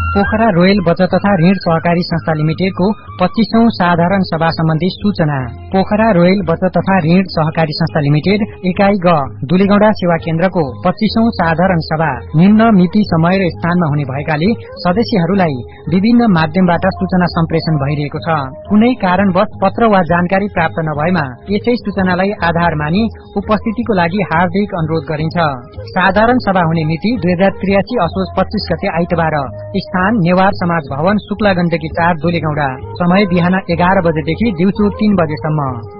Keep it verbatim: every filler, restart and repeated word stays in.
Pokhara royal बचत तथा ऋण सहकारी संस्था लिमिटेडको पच्चीसौं साधारण सभा सम्बन्धी सूचना। पोखरा रोयल बचत तथा ऋण सहकारी संस्था लिमिटेड इकाई ग दुलीगौडा सेवा केन्द्रको पच्चीसौं साधारण सभा निम्न मिति समय र स्थानमा हुने भएकाले सदस्यहरूलाई विभिन्न माध्यमबाट सूचना सम्प्रेषण भइरहेको छ। कुनै कारणवश पत्र वा जानकारी प्राप्त नभएमा यसै सूचनालाई आधार मानी उपस्थितिको लागि हार्दिक अनुरोध गरिन्छ। साधारण सभा हुने मिति दुई हजार त्रियासी असोज पच्चीस गते आइतबार। स्थान नेवार समाज भवन शुक्ला गण्डकी चार दुलीगौडा। समय बिहान एघार बजेदेखि दिउँसो तीन बजेसम्म।